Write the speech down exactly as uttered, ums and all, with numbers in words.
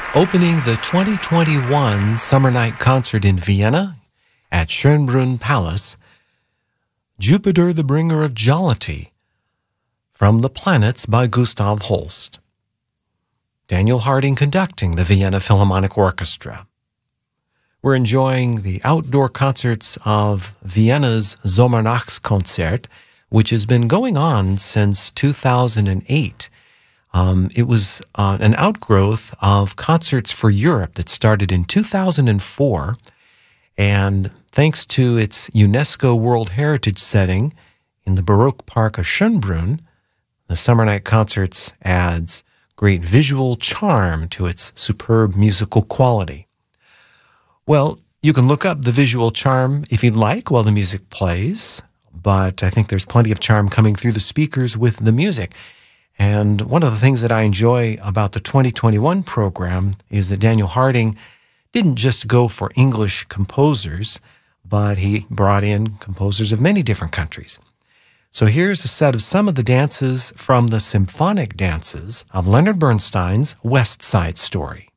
Opening the twenty twenty-one Summer Night Concert in Vienna at Schönbrunn Palace, Jupiter the Bringer of Jollity from the Planets by Gustav Holst. Daniel Harding conducting the Vienna Philharmonic Orchestra. We're enjoying the outdoor concerts of Vienna's Sommernachtskonzert, which has been going on since two thousand eight. Um, it was uh, an outgrowth of Concerts for Europe that started in two thousand four, and thanks to its UNESCO World Heritage setting in the Baroque Park of Schönbrunn, the Summer Night Concerts adds great visual charm to its superb musical quality. Well, you can look up the visual charm if you'd like while the music plays, but I think there's plenty of charm coming through the speakers with the music. And one of the things that I enjoy about the twenty twenty-one program is that Daniel Harding didn't just go for English composers, but he brought in composers of many different countries. So here's a set of some of the dances from the symphonic dances of Leonard Bernstein's West Side Story.